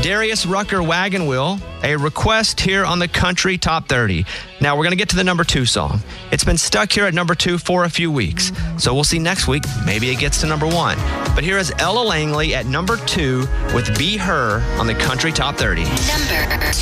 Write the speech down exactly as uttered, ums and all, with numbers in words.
Darius Rucker Wagon Wheel, a request here on the Country Top thirty. Now, we're going to get to the number two song. It's been stuck here at number two for a few weeks. So we'll see next week. Maybe it gets to number one. But here is Ella Langley at number two with Be Her on the Country Top thirty. Number two.